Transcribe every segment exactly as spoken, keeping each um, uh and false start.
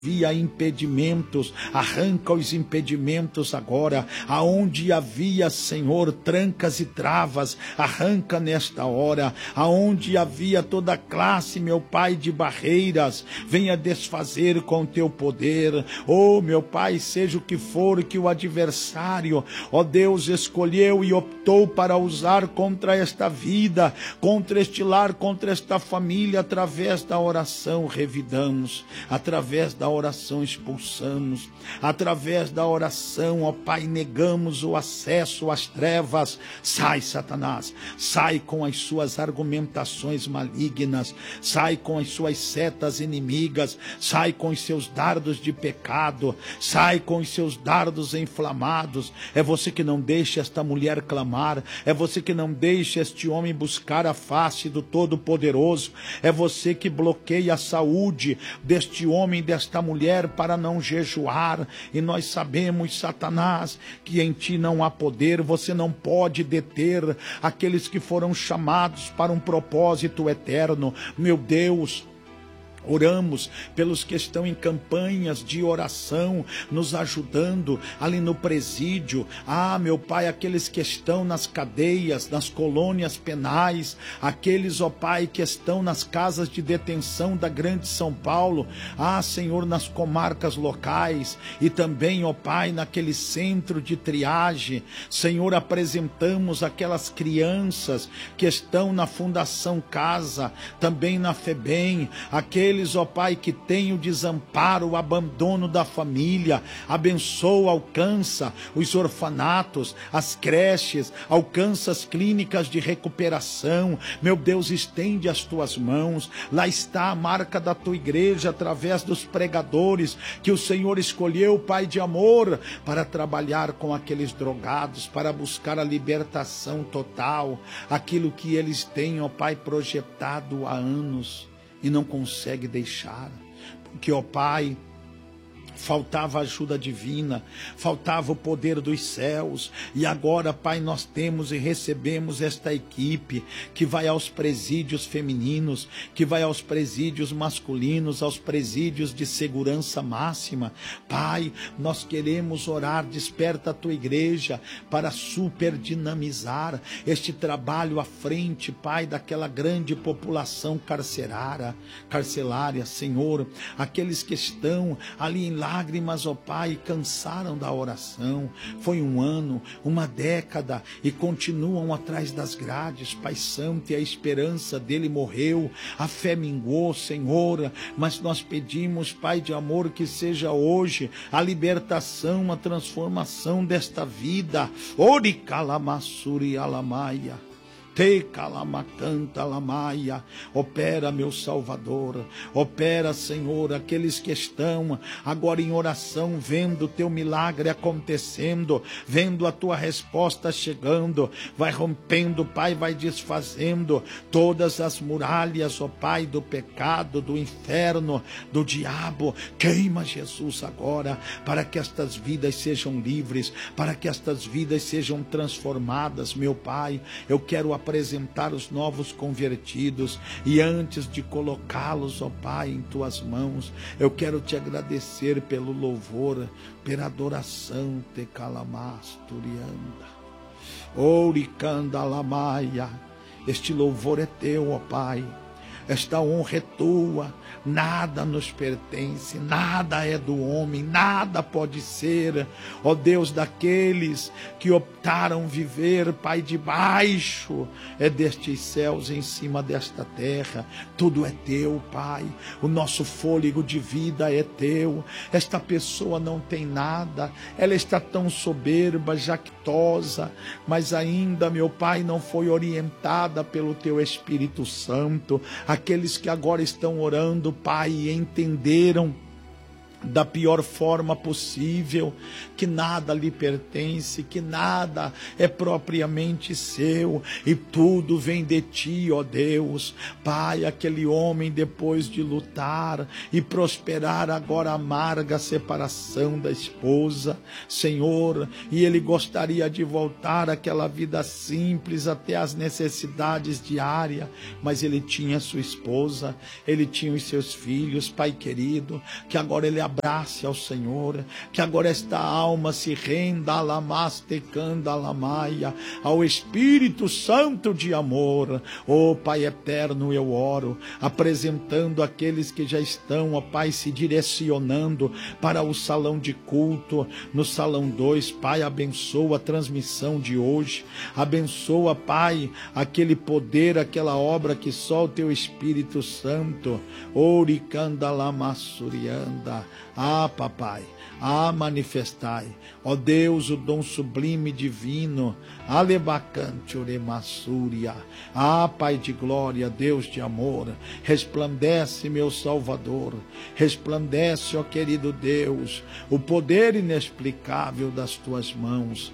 havia impedimentos, arranca os impedimentos agora, aonde havia, Senhor, trancas e travas, arranca nesta hora, aonde havia toda classe, meu Pai, de barreiras, venha desfazer com teu poder, oh meu Pai, seja o que for que o adversário, ó Deus, escolheu e optou para usar contra esta vida, contra este lar, contra esta família, através da oração revidamos, através da oração expulsamos, através da oração, ó Pai, negamos o acesso às trevas. Sai, Satanás, sai com as suas argumentações malignas, sai com as suas setas inimigas, sai com os seus dardos de pecado, sai com os seus dardos inflamados. É você que não deixa esta mulher clamar, é você que não deixa este homem buscar a face do Todo-Poderoso, é você que bloqueia a saúde deste homem, desta mulher, para não jejuar. E nós sabemos, Satanás, que em ti não há poder, você não pode deter aqueles que foram chamados para um propósito eterno. Meu Deus, oramos pelos que estão em campanhas de oração, nos ajudando ali no presídio. Ah, meu Pai, aqueles que estão nas cadeias, nas colônias penais, aqueles, ó Pai, que estão nas casas de detenção da Grande São Paulo. Ah, Senhor, nas comarcas locais e também, ó Pai, naquele centro de triagem. Senhor, apresentamos aquelas crianças que estão na Fundação Casa, também na FEBEM, aqueles Eles, ó Pai, que tem o desamparo, o abandono da família. Abençoa, alcança os orfanatos, as creches, alcança as clínicas de recuperação. Meu Deus, estende as tuas mãos. Lá está a marca da tua igreja, através dos pregadores que o Senhor escolheu, Pai de amor, para trabalhar com aqueles drogados, para buscar a libertação total, aquilo que eles têm, ó Pai, projetado há anos e não consegue deixar, porque, ó Pai, faltava ajuda divina, faltava o poder dos céus, e agora, Pai, nós temos e recebemos esta equipe que vai aos presídios femininos, que vai aos presídios masculinos, aos presídios de segurança máxima. Pai, nós queremos orar, desperta a tua igreja para superdinamizar este trabalho à frente, Pai, daquela grande população carcerária, carcerária, Senhor, aqueles que estão ali em lágrimas, ó Pai, cansaram da oração. Foi um ano, uma década e continuam atrás das grades, Pai Santo, e a esperança dele morreu, a fé minguou, Senhor, mas nós pedimos, Pai de amor, que seja hoje a libertação, a transformação desta vida. Ori calamassuri alamaia. Te calamacanta lamaia, opera, meu Salvador, opera, Senhor, aqueles que estão agora em oração, vendo o teu milagre acontecendo, vendo a tua resposta chegando, vai rompendo, Pai, vai desfazendo todas as muralhas, ó Pai, do pecado, do inferno, do diabo. Queima, Jesus, agora, para que estas vidas sejam livres, para que estas vidas sejam transformadas, meu Pai. Eu quero apresentar os novos convertidos, e antes de colocá-los, ó Pai, em tuas mãos, eu quero te agradecer pelo louvor, pela adoração. Te calamasturianda, ouricanda lamaia. Este louvor é teu, ó Pai, esta honra é tua. Nada nos pertence, nada é do homem, nada pode ser, ó Deus, daqueles que optaram viver, Pai, debaixo é destes céus, em cima desta terra. Tudo é teu, Pai, o nosso fôlego de vida é teu. Esta pessoa não tem nada, ela está tão soberba, jactosa, mas ainda, meu Pai, não foi orientada pelo teu Espírito Santo. Aqueles que agora estão orando, Pai, entenderam da pior forma possível que nada lhe pertence, que nada é propriamente seu, e tudo vem de ti, ó Deus. Pai, aquele homem, depois de lutar e prosperar agora a amarga separação da esposa, Senhor, e ele gostaria de voltar àquela vida simples, até as necessidades diárias, mas ele tinha sua esposa, ele tinha os seus filhos, Pai querido, que agora ele abrace ao Senhor, que agora esta alma se renda alamaia, ao Espírito Santo de amor. Ó Pai eterno, eu oro, apresentando aqueles que já estão, ó Pai, se direcionando para o salão de culto, no salão dois, Pai, abençoa a transmissão de hoje, abençoa, Pai, aquele poder, aquela obra que só o Teu Espírito Santo, Oricanda Lamassurianda, ah, Papai, ah, manifestai, ó Deus, o dom sublime divino, alebacante oremassúria, ah, Pai de glória, Deus de amor, resplandece, meu Salvador, resplandece, ó querido Deus, o poder inexplicável das tuas mãos,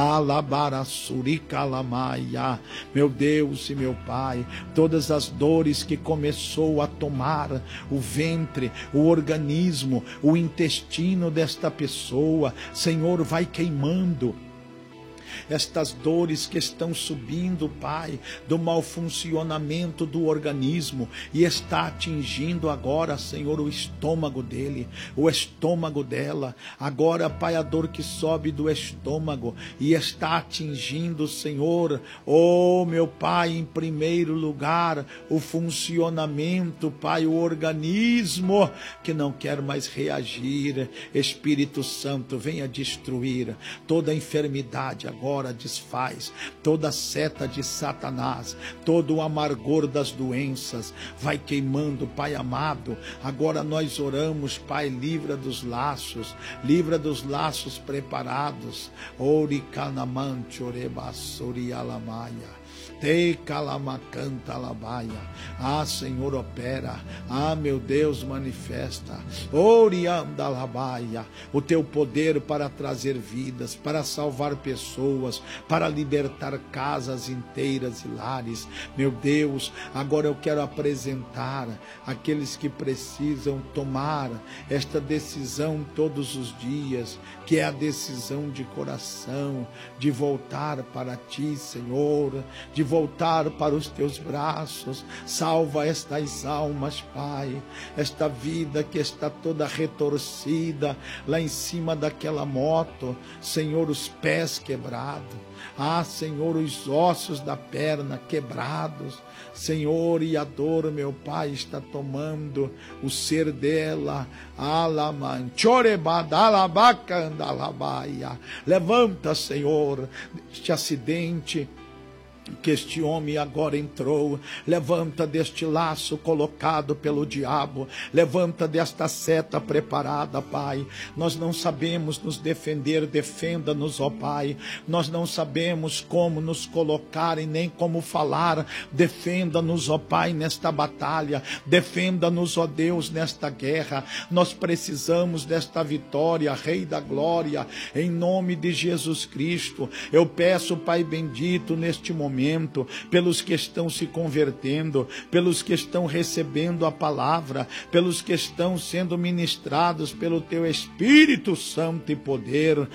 alabarassuricalamaya, meu Deus e meu Pai, todas as dores que começou a tomar o ventre, o organismo, o intestino desta pessoa, Senhor, vai queimando estas dores que estão subindo, Pai, do mau funcionamento do organismo, e está atingindo agora, Senhor, o estômago dele, o estômago dela. Agora, Pai, a dor que sobe do estômago e está atingindo, Senhor, oh meu Pai, em primeiro lugar, o funcionamento, Pai, o organismo que não quer mais reagir. Espírito Santo, venha destruir toda a enfermidade agora. Agora desfaz toda a seta de Satanás, todo o amargor das doenças, vai queimando, Pai amado. Agora nós oramos, Pai, livra dos laços, livra dos laços preparados. Oricanamante orebassorialamaya. Te calamacanta labaia. Ah, Senhor, opera. Ah, meu Deus, manifesta. Orianda labaia. O teu poder para trazer vidas, para salvar pessoas, para libertar casas inteiras e lares. Meu Deus, agora eu quero apresentar aqueles que precisam tomar esta decisão todos os dias, que é a decisão de coração, de voltar para ti, Senhor, de voltar para os teus braços. Salva estas almas, Pai, esta vida que está toda retorcida lá em cima daquela moto, Senhor, os pés quebrados, ah, Senhor, os ossos da perna quebrados, Senhor, e a dor, meu Pai, está tomando o ser dela. Levanta, Senhor, este acidente que este homem agora entrou, levanta deste laço colocado pelo diabo, levanta desta seta preparada, Pai. Nós não sabemos nos defender, defenda-nos, ó Pai. Nós não sabemos como nos colocar e nem como falar, defenda-nos, ó Pai, nesta batalha, defenda-nos, ó Deus, nesta guerra. Nós precisamos desta vitória, Rei da Glória, em nome de Jesus Cristo. Eu peço, Pai bendito, neste momento, pelos que estão se convertendo, pelos que estão recebendo a palavra, pelos que estão sendo ministrados pelo teu Espírito Santo e poder.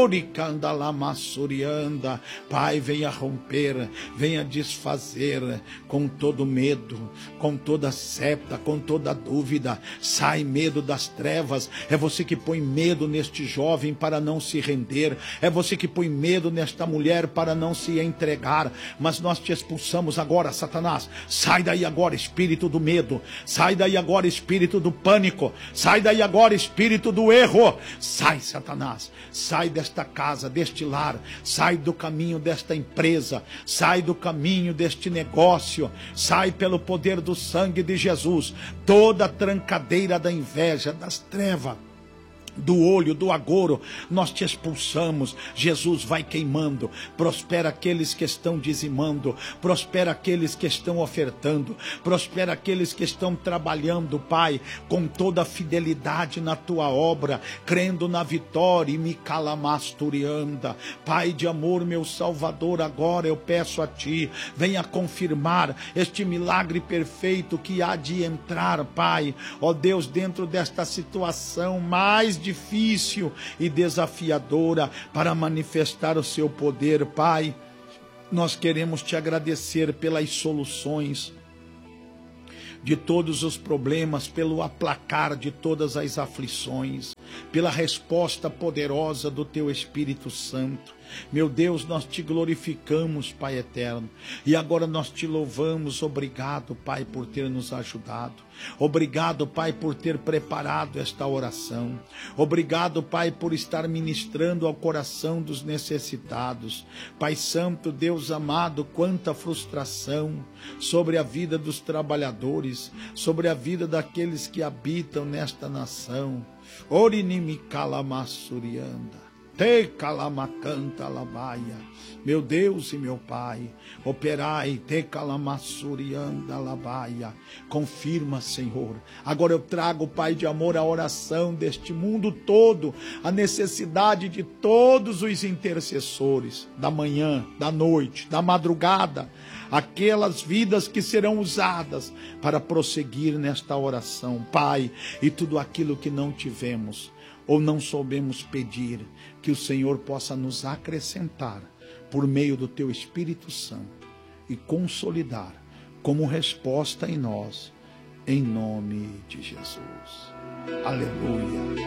Oricandalamassurianda. Pai, venha romper, venha desfazer com todo medo, com toda septa, com toda dúvida. Sai medo das trevas. É você que põe medo neste jovem para não se render, é você que põe medo nesta mulher para não se entregar. Mas nós te expulsamos agora, Satanás. Sai daí agora, espírito do medo. Sai daí agora, espírito do pânico. Sai daí agora, espírito do erro. Sai, Satanás. Sai desta casa, deste lar. Sai do caminho desta empresa. Sai do caminho deste negócio. Sai pelo poder do sangue de Jesus. Toda a trancadeira da inveja, das trevas, do olho, do agouro, nós te expulsamos. Jesus, vai queimando. Prospera aqueles que estão dizimando, prospera aqueles que estão ofertando, prospera aqueles que estão trabalhando, Pai, com toda a fidelidade na tua obra, crendo na vitória. E me calamasturianda. Pai de amor, meu Salvador, agora eu peço a ti, venha confirmar este milagre perfeito que há de entrar, Pai, ó Deus, dentro desta situação mais difícil e desafiadora, para manifestar o seu poder. Pai, nós queremos te agradecer pelas soluções. de todos os problemas, pelo aplacar de todas as aflições, pela resposta poderosa do Teu Espírito Santo. Meu Deus, nós Te glorificamos, Pai eterno, e agora nós Te louvamos. Obrigado, Pai, por ter nos ajudado. Obrigado, Pai, por ter preparado esta oração. Obrigado, Pai, por estar ministrando ao coração dos necessitados. Pai Santo, Deus amado, quanta frustração sobre a vida dos trabalhadores, sobre a vida daqueles que habitam nesta nação. Orinimi calamassurianda. Te calamacanta labaia, meu Deus e meu Pai, operai, te calamassurianda labaia, confirma, Senhor. Agora eu trago, Pai de amor, a oração deste mundo todo, a necessidade de todos os intercessores, da manhã, da noite, da madrugada, aquelas vidas que serão usadas para prosseguir nesta oração, Pai, e tudo aquilo que não tivemos ou não soubemos pedir, que o Senhor possa nos acrescentar por meio do Teu Espírito Santo e consolidar como resposta em nós, em nome de Jesus. Aleluia.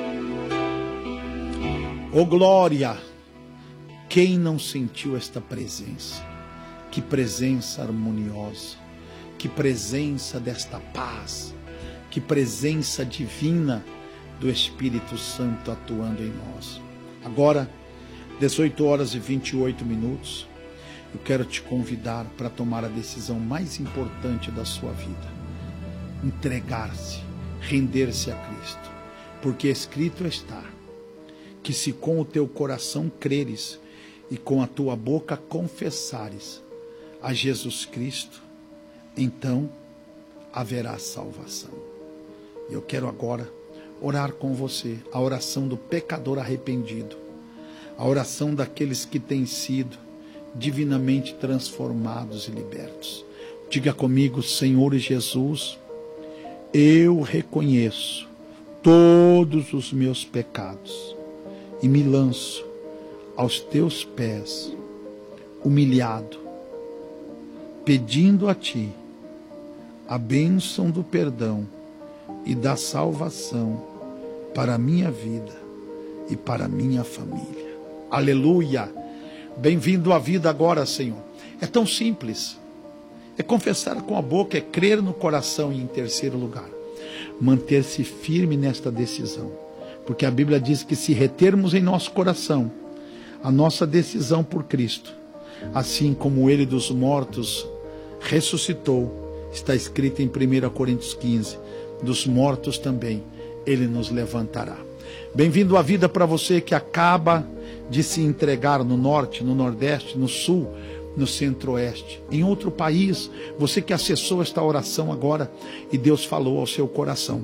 Oh glória! Quem não sentiu esta presença? Que presença harmoniosa, que presença desta paz, que presença divina do Espírito Santo atuando em nós. Agora, dezoito horas e vinte e oito minutos, eu quero te convidar para tomar a decisão mais importante da sua vida. Entregar-se, render-se a Cristo. Porque escrito está, que se com o teu coração creres e com a tua boca confessares a Jesus Cristo, então haverá salvação. Eu quero agora orar com você, a oração do pecador arrependido, a oração daqueles que têm sido divinamente transformados e libertos. Diga comigo: Senhor Jesus, eu reconheço todos os meus pecados e me lanço aos teus pés, humilhado, pedindo a Ti a bênção do perdão e da salvação para a minha vida e para a minha família. Aleluia! Bem-vindo à vida agora, Senhor. É tão simples. É confessar com a boca, é crer no coração e, em terceiro lugar, manter-se firme nesta decisão. Porque a Bíblia diz que se retermos em nosso coração a nossa decisão por Cristo, assim como Ele dos mortos ressuscitou, está escrito em primeira Coríntios quinze, dos mortos também Ele nos levantará. Bem-vindo à vida para você que acaba de se entregar no norte, no nordeste, no sul, no centro-oeste, em outro país, você que acessou esta oração agora e Deus falou ao seu coração.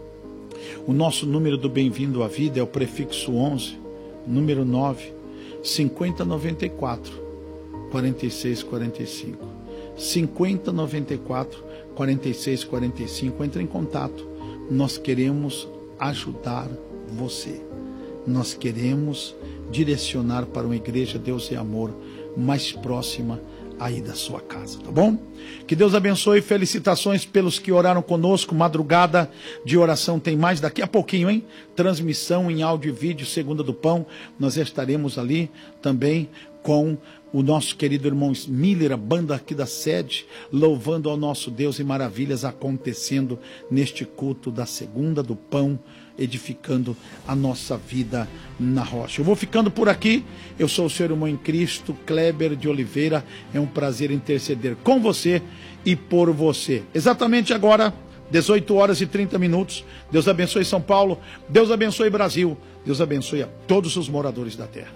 O nosso número do Bem-vindo à Vida é o prefixo onze, número nove, cinquenta noventa e quatro, quarenta e seis quarenta e cinco. cinquenta noventa e quatro, quarenta e seis quarenta e cinco. Entre em contato. Nós queremos ajudar você. Nós queremos direcionar para uma igreja Deus e Amor mais próxima aí da sua casa, tá bom? Que Deus abençoe. Felicitações pelos que oraram conosco. Madrugada de oração tem mais daqui a pouquinho, hein? Transmissão em áudio e vídeo, Segunda do Pão. Nós estaremos ali também com o nosso querido irmão Miller, a banda aqui da sede, louvando ao nosso Deus, e maravilhas acontecendo neste culto da Segunda do Pão, edificando a nossa vida na rocha. Eu vou ficando por aqui. Eu sou o seu irmão em Cristo, Kleber de Oliveira. É um prazer interceder com você e por você. Exatamente agora, dezoito horas e trinta minutos. Deus abençoe São Paulo. Deus abençoe Brasil. Deus abençoe a todos os moradores da terra.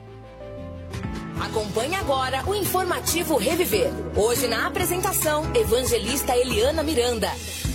Acompanhe agora o informativo Reviver. Hoje na apresentação, evangelista Eliana Miranda.